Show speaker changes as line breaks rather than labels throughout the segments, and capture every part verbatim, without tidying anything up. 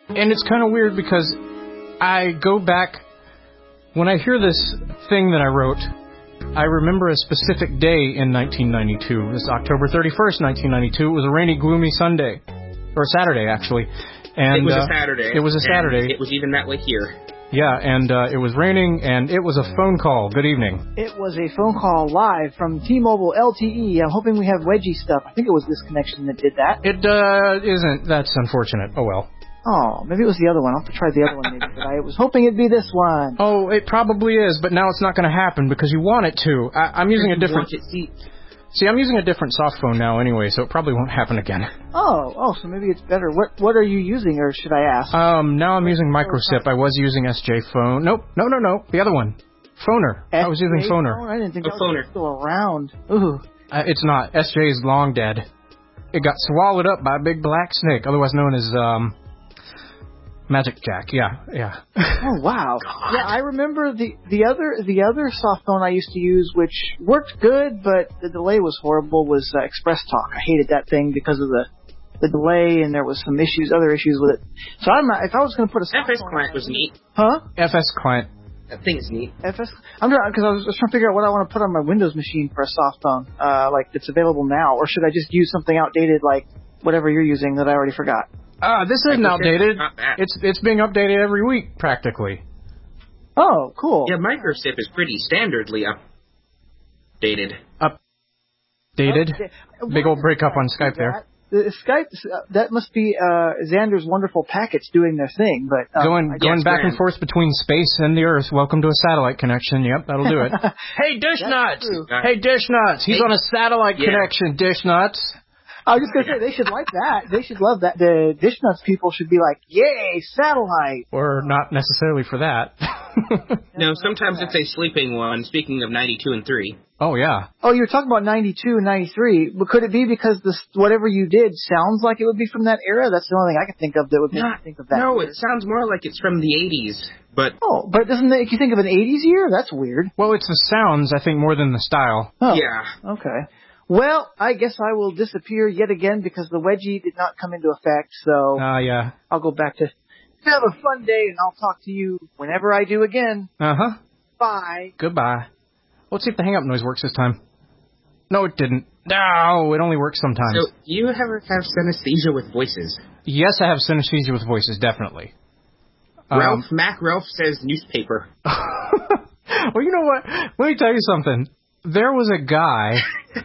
And it's kind of weird because I go back, when I hear this thing that I wrote, I remember a specific day in nineteen ninety-two. It was October thirty-first, nineteen ninety-two. It was a rainy, gloomy Sunday. Or Saturday, actually. And,
it was
uh,
a Saturday.
It was a Saturday.
It was even that way here.
Yeah, and uh, it was raining, and it was a phone call. Good evening.
It was a phone call live from T-Mobile L T E. I'm hoping we have wedgie stuff. I think it was this connection that did that.
It uh, isn't. That's unfortunate. Oh, well.
Oh, maybe it was the other one. I'll have to try the other one maybe. But I was hoping it'd be this one.
Oh, it probably is, but now it's not going to happen because you want it to. I, I'm using a different... See, see, I'm using a different soft phone now anyway, so it probably won't happen again.
Oh, oh, so maybe it's better. What What are you using, or should I ask?
Um, now I'm using Microsip. I was using S J Phone. Nope, no, no, no. The other one. Phoner.
S J
I was using Phoner.
Phone? I didn't think
a
that
phoner.
was still around. Ooh.
Uh, it's not. S J is long dead. It got swallowed up by a big black snake, otherwise known as, um... Magic Jack, yeah, yeah.
Oh wow! God. Yeah, I remember the the other the other soft phone I used to use, which worked good, but the delay was horrible. Was uh, Express Talk. I hated that thing because of the the delay, and there was some issues, other issues with it. So I'm not. If I was going to put a soft
F S
phone
client
on,
was neat.
Huh?
F S client.
That thing is neat.
F S. I'm trying because I was, I was trying to figure out what I want to put on my Windows machine for a soft phone, uh, like that's available now, or should I just use something outdated like whatever you're using that I already forgot?
Ah, uh, this isn't outdated. It's it's being updated every week, practically.
Oh, cool.
Yeah, Microsip is pretty standardly updated.
Updated? Okay. Big old breakup on Skype there.
The Skype, that must be uh, Xander's wonderful packets doing their thing. But um,
Going going back and forth between space and the Earth. Welcome to a satellite connection. Yep, that'll do it. Hey, Dish Nuts! Hey, Dish Nuts! He's hey. on a satellite yeah. connection, Dish Nuts.
I was just going to say, they should like that. They should love that. The Dish Nuts people should be like, yay, satellite.
Or not necessarily for that.
No, sometimes it's a sleeping one, speaking of ninety-two and three.
Oh, yeah.
Oh, you were talking about ninety-two and ninety-three. But could it be because this whatever you did sounds like it would be from that era? That's the only thing I could think of that would make
Not,
me think of that.
No,
year.
It sounds more like it's from the eighties. But
Oh, but doesn't it make you think of an eighties year? That's weird.
Well, it's the sounds, I think, more than the style.
Oh,
yeah.
Okay. Well, I guess I will disappear yet again because the wedgie did not come into effect, so
uh, yeah.
I'll go back to have a fun day, and I'll talk to you whenever I do again.
Uh-huh.
Bye.
Goodbye. Let's see if the hang-up noise works this time. No, it didn't. No, it only works sometimes.
So, you ever have synesthesia with voices?
Yes, I have synesthesia with voices, definitely.
Ralph,
um,
Mac Ralph says newspaper.
Well, you know what? Let me tell you something. There was a guy...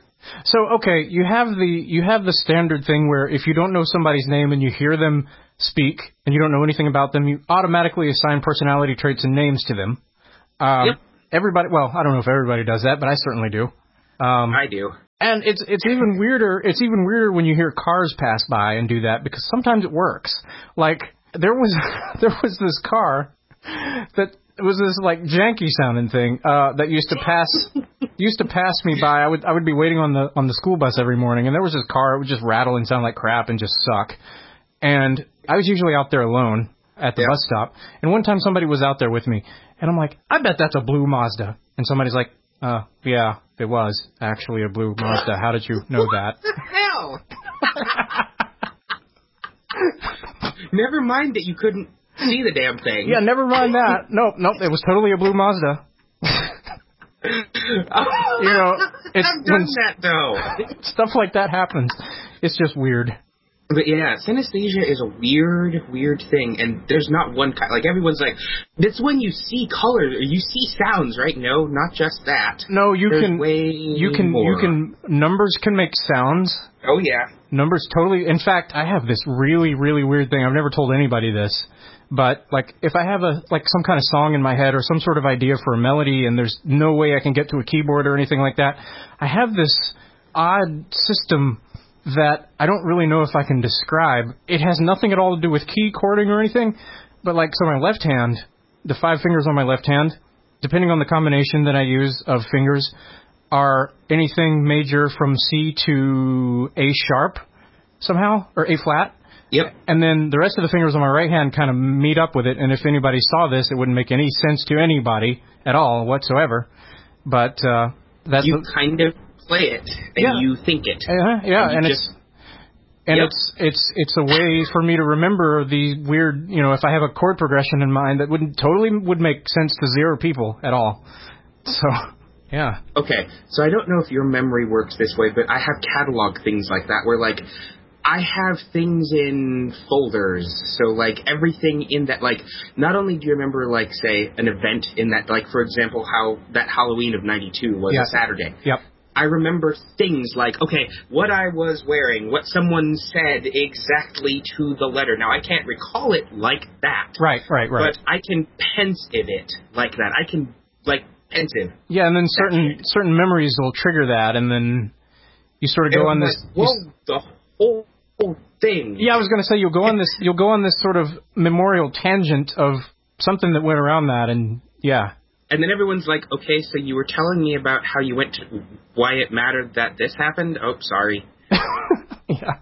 So, okay, you have the you have the standard thing where if you don't know somebody's name and you hear them speak and you don't know anything about them, you automatically assign personality traits and names to them. Um,
yep.
Everybody, well, I don't know if everybody does that, but I certainly do. Um,
I do.
And it's it's even weirder. It's even weirder when you hear cars pass by and do that because sometimes it works. Like there was there was this car that. It was this like janky sounding thing uh, that used to pass used to pass me by. I would I would be waiting on the on the school bus every morning, and there was this car. It would just rattle and sound like crap and just suck. And I was usually out there alone at the yep. bus stop. And one time somebody was out there with me, and I'm like, I bet that's a blue Mazda. And somebody's like, uh, yeah, it was actually a blue Mazda. How did you know that?
What the hell? Never mind that you couldn't see the damn thing.
Yeah, never mind that. Nope, nope, it was totally a blue Mazda.
Oh,
you know, it's
I've done that though.
Stuff like that happens. It's just weird.
But yeah, synesthesia is a weird, weird thing, and there's not one kind. Like everyone's like, that's when you see colors, or you see sounds, right? No, not just that.
No, you
there's
can.
Way
you can.
More.
You can. Numbers can make sounds.
Oh yeah.
Numbers totally. In fact, I have this really, really weird thing. I've never told anybody this. But, like, if I have a like some kind of song in my head or some sort of idea for a melody and there's no way I can get to a keyboard or anything like that, I have this odd system that I don't really know if I can describe. It has nothing at all to do with key chording or anything, but, like, so my left hand, the five fingers on my left hand, depending on the combination that I use of fingers, are anything major from C to A sharp somehow, or A flat.
Yep.
And then the rest of the fingers on my right hand kind of meet up with it, and if anybody saw this, it wouldn't make any sense to anybody at all whatsoever. But uh, that's...
You the, kind of play it, and
yeah.
you think it.
Uh-huh, yeah,
and,
and
just...
it's And
yep.
it's it's it's a way for me to remember the weird, you know, if I have a chord progression in mind that wouldn't totally would make sense to zero people at all. So, yeah.
Okay, so I don't know if your memory works this way, but I have catalog things like that where, like, I have things in folders. So, like, everything in that, like, not only do you remember, like, say, an event in that, like, for example, how that Halloween of ninety-two was
yeah.
a Saturday.
Yep.
I remember things like, okay, what I was wearing, what someone said exactly to the letter. Now, I can't recall it like that.
Right, right, right.
But I can pensive it like that. I can, like, pensive.
Yeah, and then certain shit. certain memories will trigger that, and then you sort of go on
like,
this...
Well, the whole, whole thing.
Yeah, I was going to say, you'll go on this you'll go on this sort of memorial tangent of something that went around that, and yeah.
And then everyone's like, okay, so you were telling me about how you went to, why it mattered that this happened? Oh, sorry.
Yeah.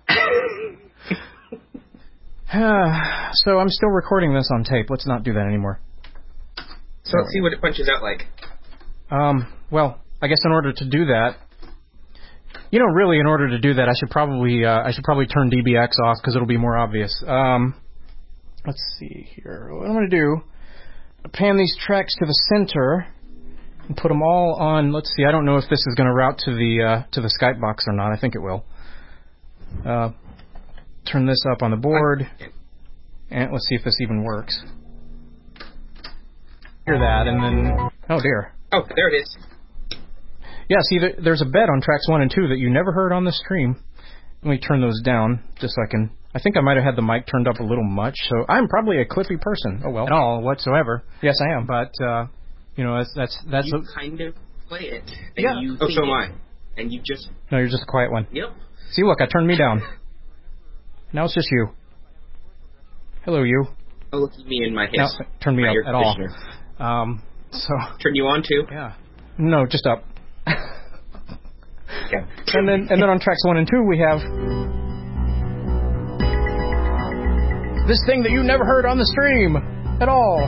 So I'm still recording this on tape. Let's not do that anymore.
So let's see what it punches out like.
Um, well, I guess in order to do that, you know, really, in order to do that, I should probably uh, I should probably turn D B X off because it'll be more obvious. Um, let's see here. What I'm going to do... pan these tracks to the center and put them all on. Let's see. I don't know if this is going to route to the uh, to the Skype box or not. I think it will. Uh, turn this up on the board, and let's see if this even works. Hear that, and then oh dear.
Oh, there it is.
Yeah. See, there's a bed on tracks one and two that you never heard on the stream. Let me turn those down just so I can. I think I might have had the mic turned up a little much, so I'm probably a clippy person. Oh well, at all whatsoever. Yes, I am. But uh, you know, that's that's that's.
You
a,
kind of play it. And
yeah.
You oh, so am I. And you just.
No, you're just a quiet one.
Yep.
See, look, I turned me down. Now it's just you. Hello, you.
Oh, look at me in my hiss.
No, turn me up at all. Um, so.
Turn you on too?
Yeah. No, just up.
Okay.
And then and then on tracks one and two we have. This thing that you never heard on the stream at all.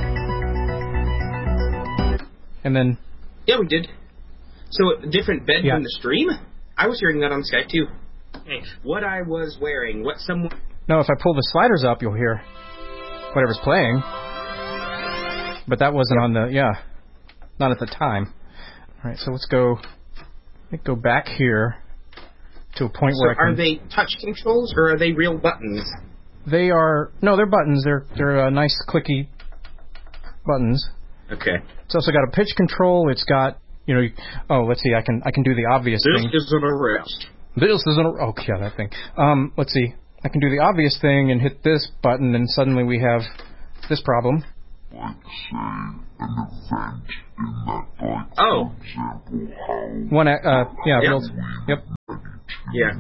And then...
Yeah, we did. So, a different bed
yeah.
from the stream? I was hearing that on Skype, too. Hey, what I was wearing, what someone...
No, if I pull the sliders up, you'll hear whatever's playing. But that wasn't yeah. on the... Yeah, not at the time. All right, so let's go... Let's go back here to a point
so
where I can...
are they touch controls, or are they real buttons?
They are no, they're buttons. They're they're uh, nice clicky buttons.
Okay.
It's also got a pitch control. It's got you know. Oh, let's see. I can I can do the obvious
this
thing.
This is an arrest.
This is an oh yeah that thing. Um, let's see. I can do the obvious thing and hit this button, and suddenly we have this problem.
Oh.
One. Uh, yeah.
Yep.
Real, yep.
Yeah.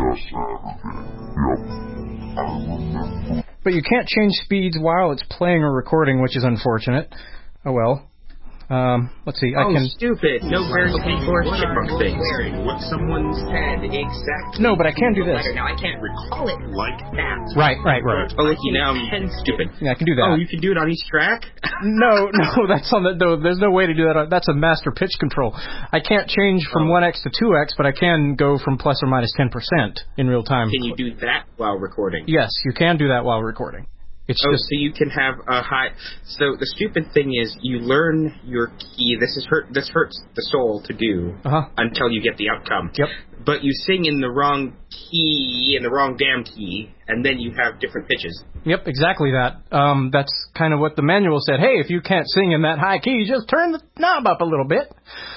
But you can't change speeds while it's playing or recording, which is unfortunate. Oh well. Um, let's see. I
oh,
can.
stupid! No verification for chipmunk things. What someone said exactly.
No, but I can do this.
Now I can't recall it like that.
Right, right, right.
Oh, look, now I'm stupid.
Yeah, I can do that.
Oh, you can do it on each track?
no, no, that's on the. No, there's no way to do that. On, that's a master pitch control. I can't change from
oh.
one x to two x, but I can go from plus or minus ten percent in real time.
Can you do that while recording?
Yes, you can do that while recording. It's
oh,
just,
so you can have a high. So the stupid thing is, you learn your key. This is hurt. This hurts the soul to do
uh-huh.
until you get the outcome.
Yep.
But you sing in the wrong key, in the wrong damn key, and then you have different pitches.
Yep, exactly that. Um, that's kind of what the manual said. Hey, if you can't sing in that high key, just turn the knob up a little bit.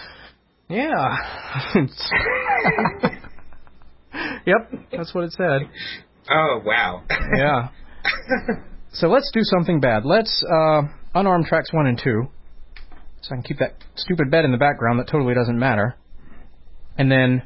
Yeah. Yep, that's what it said.
Oh wow.
Yeah. So let's do something bad. Let's uh, unarm tracks one and two, so I can keep that stupid bed in the background that totally doesn't matter. And then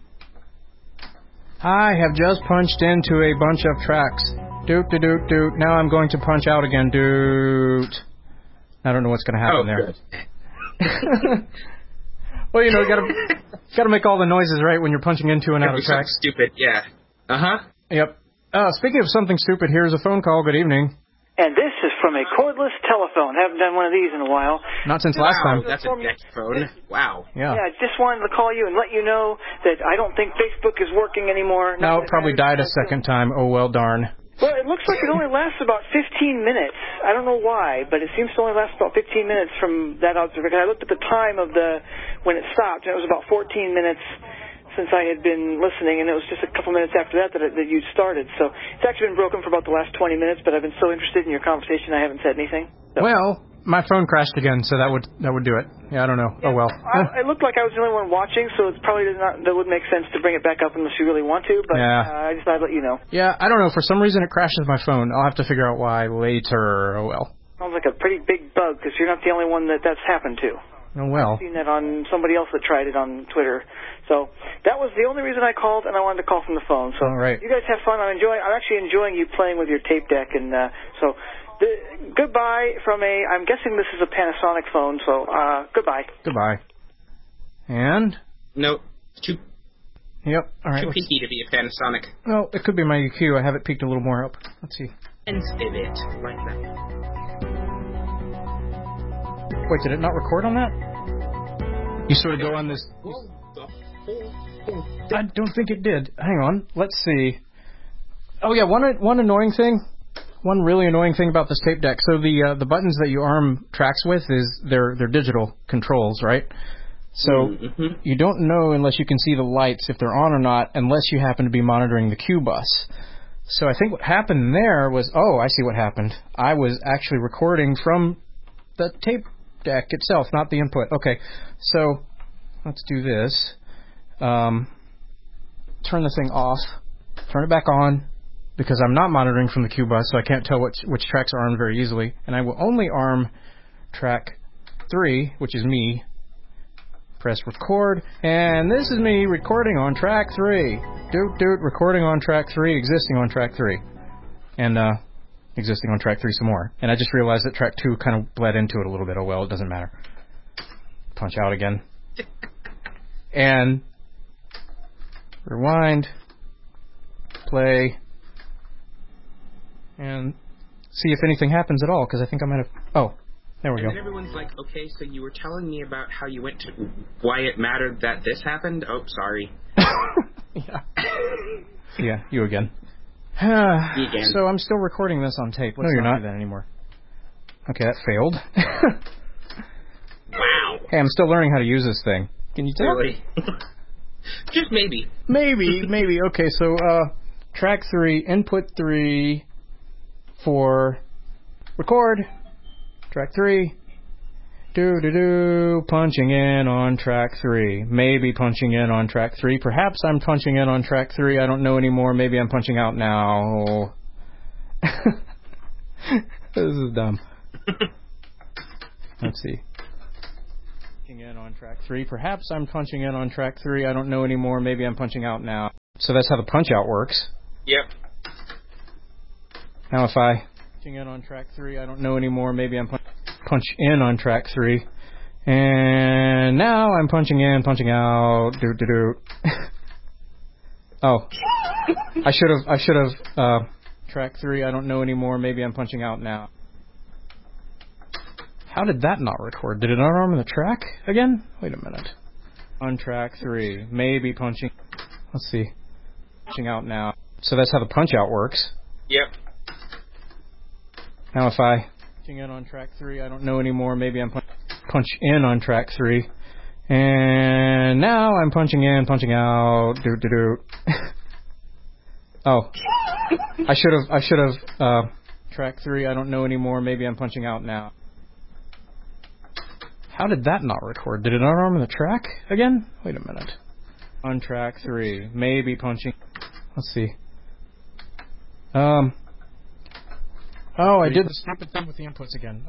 I have just punched into a bunch of tracks. Doot, doot, doot, doot. Now I'm going to punch out again. Doot. I don't know what's going to happen
oh,
there.
Good.
Well, you know, you gotta gotta make all the noises right when you're punching into and out of tracks.
Stupid, yeah. Uh huh.
Yep. Uh, speaking of something stupid, here's a phone call. Good evening.
And this is from a cordless telephone. Haven't done one of these in a while.
Not since last
wow,
time.
That's a deck phone. Wow.
Yeah.
Yeah, I just wanted to call you and let you know that I don't think Facebook is working anymore.
No, it probably died a second time. Oh, well, darn.
Well, it looks like it only lasts about fifteen minutes. I don't know why, but it seems to only last about fifteen minutes from that observation. I looked at the time of the when it stopped, and it was about fourteen minutes since I had been listening, and it was just a couple minutes after that that, it, that you started. So it's actually been broken for about the last twenty minutes, but I've been so interested in your conversation I haven't said anything. So.
Well, my phone crashed again, so that would that would do it. Yeah, I don't know.
Yeah,
oh, well.
I, it looked like I was the only one watching, so it's probably does not, that would make sense to bring it back up unless you really want to, but
yeah.
uh, I just thought I'd let you know.
Yeah, I don't know. For some reason, it crashes my phone. I'll have to figure out why later. Oh, well.
Sounds like a pretty big bug, because you're not the only one that that's happened to.
Oh, well.
I've seen that on somebody else that tried it on Twitter. So that was the only reason I called, and I wanted to call from the phone. So
all right.
You guys have fun. I'm enjoying. I'm actually enjoying you playing with your tape deck, and uh, so the, goodbye from a. I'm guessing this is a Panasonic phone. So uh, goodbye.
Goodbye. And
No, too.
Yep. All right.
Too peaky to be a Panasonic.
Well, it could be my E Q. I have it peaked a little more up. Let's see.
Sensitive it like that.
Wait, did it not record on that? You sort of go on this... I don't think it did. Hang on. Let's see. Oh, yeah, one one annoying thing. One really annoying thing about this tape deck. So the uh, the buttons that you arm tracks with, is they're, they're digital controls, right? So mm-hmm. you don't know unless you can see the lights if they're on or not, unless you happen to be monitoring the Q bus. So I think what happened there was... Oh, I see what happened. I was actually recording from the tape deck itself, not the input. Okay, so let's do this. Um, turn the thing off. Turn it back on, because I'm not monitoring from the Q bus, so I can't tell which, which tracks are armed very easily. And I will only arm track three, which is me. Press record, and this is me recording on track three. Doot doot, recording on track three, existing on track three. And, uh, existing on track three some more. And I just realized that track two kind of bled into it a little bit. Oh, well, it doesn't matter. Punch out again. And rewind, play, and see if anything happens at all, because I think I might have... Oh, there we
and
go.
And then everyone's like, okay, so you were telling me about how you went to... Why it mattered that this happened? Oh, sorry.
yeah. Yeah, you again.
again.
So I'm still recording this on tape. Let's
no, you're
not
not.
do that anymore. Okay, that failed.
Wow.
Hey, I'm still learning how to use this thing. Can you tell?
Really? Just maybe.
Maybe, maybe. Okay, so uh, track three, input three, four, record. Track three. Do do do. Punching in on track three. Maybe punching in on track three. Perhaps I'm punching in on track three. I don't know anymore. Maybe I'm punching out now. This is dumb. Let's see. Punching in on track three. Perhaps I'm punching in on track three. I don't know anymore. Maybe I'm punching out now. So that's how the punch out works.
Yep.
Now if I punching in on track three, I don't know anymore. Maybe I'm punch, punch in on track three. And now I'm punching in, punching out. Do do do. Oh, I should have. I should have. Uh, track three. I don't know anymore. Maybe I'm punching out now. How did that not record? Did it not arm the track again? Wait a minute. On track three. Maybe punching... Let's see. Punching out now. So that's how the punch out works.
Yep.
Now if I... Punching in on track three. I don't know anymore. Maybe I'm punch, punch in on track three. And now I'm punching in, punching out. Do do do. Oh. I should have... I should have... Uh, track three. I don't know anymore. Maybe I'm punching out now. How did that not record? Did it not arm the track again? Wait a minute. On track three. Maybe punching... Let's see. Um. Oh, I did the stupid thing with the inputs again.